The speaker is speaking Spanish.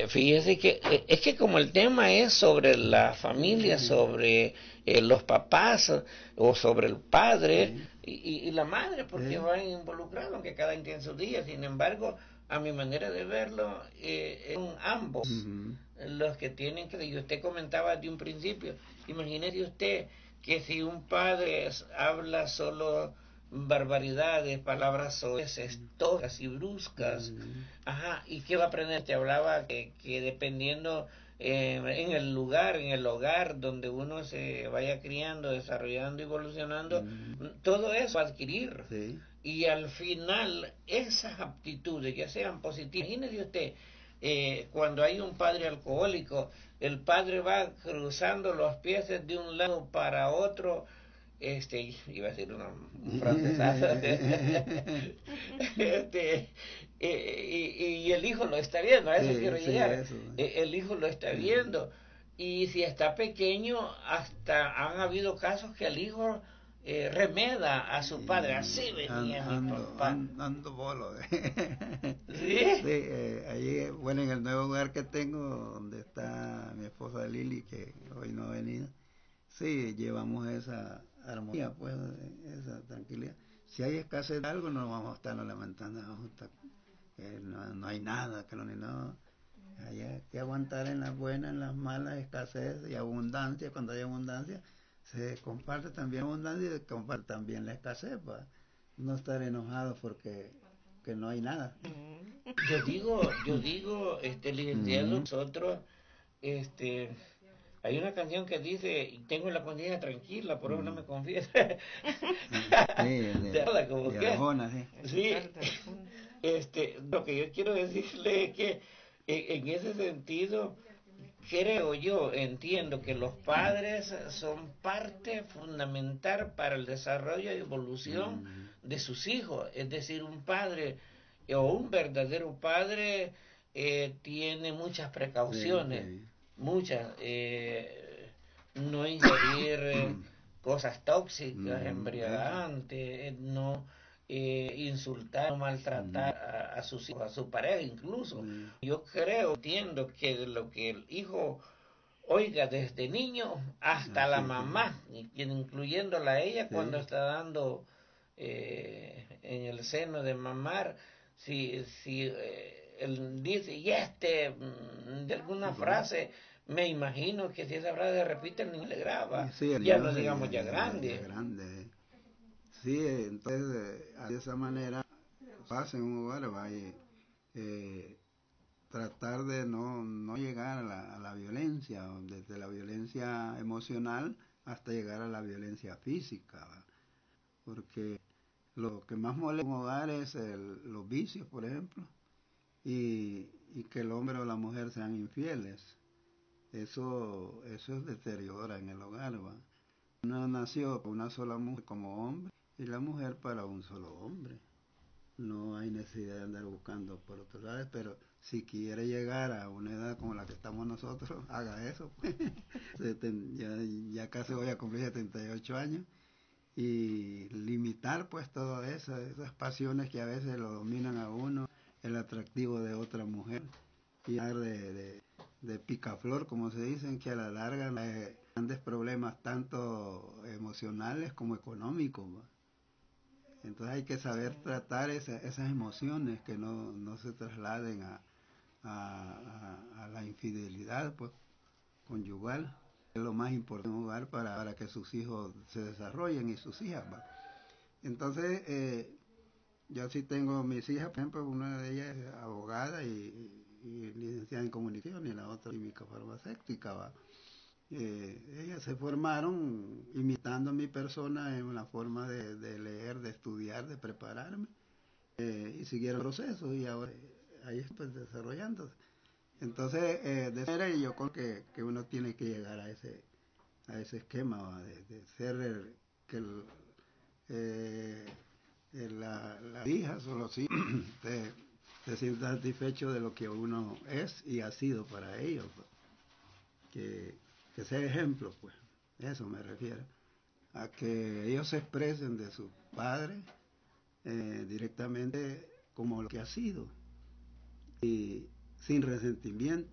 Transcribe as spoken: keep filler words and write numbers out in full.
Eh, fíjese que eh, es que como el tema es sobre la familia, sobre eh, los papás o sobre el padre Sí, y, y la madre, porque sí, van involucrados, aunque cada quien tiene sus días. Sin embargo, a mi manera de verlo, eh, son ambos ujú, los que tienen que, y usted comentaba de un principio, imagínese usted que si un padre habla solo barbaridades, palabras soeces, toscas y bruscas, ujú, ajá, ¿y qué va a aprender? Te hablaba que, que dependiendo eh, en el lugar, en el hogar donde uno se vaya criando, desarrollando, evolucionando, ujú, todo eso va a adquirir. sí, Y al final, esas aptitudes, ya sean positivas, imagínese usted, eh, cuando hay un padre alcohólico, el padre va cruzando los pies de un lado para otro, este, iba a decir una, un francesazo, este, eh, y, y, el hijo lo está viendo, a eso sí, quiero sí, llegar, eso, eh, el hijo lo está eh, viendo, y si está pequeño, hasta han habido casos que el hijo eh, remeda a su padre, así y an- venía mi ando, papá. an- ando bolo. Sí, ¿Sí? eh, allí, bueno, en el nuevo lugar que tengo, donde está mi esposa Lili, que hoy no ha venido, sí, llevamos esa armonía, pues, esa tranquilidad. Si hay escasez de algo, no nos vamos a estar lamentando, vamos a estar, que no, no hay nada, que no hay nada. Hay que aguantar en las buenas, en las malas, escasez y abundancia. Cuando hay abundancia, se comparte también abundancia y se comparte también la escasez, para no estar enojados porque que no hay nada. Yo digo, yo digo, este licenciado, Ujú. nosotros, este, hay una canción que dice, tengo la conciencia tranquila, por eso no Mm. me confiesa. Sí, de, De verdad, como de que, Arjona, sí. sí, este, lo que yo quiero decirle es que en, en ese sentido, creo yo, entiendo que los padres son parte fundamental para el desarrollo y evolución Mm. de sus hijos. Es decir, un padre o un verdadero padre eh, tiene muchas Sí, precauciones, sí. muchas. Eh, no ingerir eh, cosas tóxicas, Ujú, eso. embriagantes, eh, no eh, insultar, no Ujú, maltratar a, a sus hijos, a su pareja incluso. sí, Yo creo, entiendo que lo que el hijo oiga desde niño hasta la así sí. mamá, incluyéndola a ella cuando Sí, está dando eh, en el seno de mamar, si, si eh, él dice, y este, mm, de alguna bueno. frase, me imagino que si esa frase se repite, el niño le Y graba, sí, el ya niño no se, digamos ya, ya ya, ya, ya grande. grande. eh. Sí, eh, entonces eh, de esa manera pasa en un hogar, va, y, eh, tratar de no, no llegar a la, a la violencia, o desde la violencia emocional hasta llegar a la violencia física, ¿va? Porque lo que más molesta en un hogar es el, los vicios, por ejemplo, y, y que el hombre o la mujer sean infieles. Eso, eso es deteriora en el hogar, ¿va? Uno nació para una sola mujer como hombre y la mujer para un solo hombre. No hay necesidad de andar buscando por otros lados, pero si quiere llegar a una edad como la que estamos nosotros, haga eso. Pues. ya, ya casi voy a cumplir setenta y ocho años y limitar pues todas esas, esas pasiones que a veces lo dominan a uno, el atractivo de otra mujer y de, de, de picaflor, como se dicen, que a la larga hay grandes problemas tanto emocionales como económicos, ¿va? Entonces hay que saber tratar esa, esas emociones que no, no se trasladen a, a, a, a la infidelidad pues, conyugal. Es lo más importante en un hogar para, para que sus hijos se desarrollen y sus hijas, ¿va? Entonces, eh, yo sí tengo mis hijas, por ejemplo, una de ellas es abogada y, y licenciada en comunicación y la otra química farmacéutica, ¿va? Eh, ellas se formaron imitando a mi persona en la forma de, de leer, de estudiar, de prepararme, eh, y siguieron el proceso y ahora eh, ahí estoy desarrollándose. Entonces, eh, de manera yo creo que, que uno tiene que llegar a ese a ese esquema, ¿va? De, de ser el, que el, eh, el- la, la hija solo sí se, se sienta satisfecho de lo que uno es y ha sido para ellos, ¿va? que, que sea ejemplo, pues, eso me refiero, a que ellos se expresen de sus padres eh, directamente como lo que ha sido y sin resentimiento